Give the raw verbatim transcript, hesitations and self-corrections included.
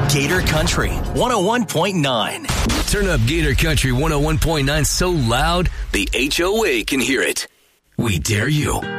Gator Country one oh one point nine. Turn up Gator Country one oh one point nine so loud, the H O A can hear it. We dare you.